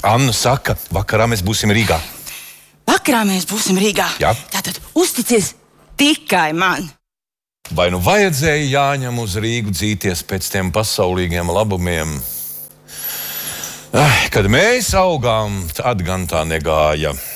Anna saka, vakarā mēs būsim Rīgā. Vakarā mēs būsim Rīgā? Jā. Tātad uzticies tikai man. Vai nu vajadzēja Jāņam uz Rīgu dzīties pēc tiem pasaulīgiem labumiem? Kad mēs augām, tad gan tā negāja.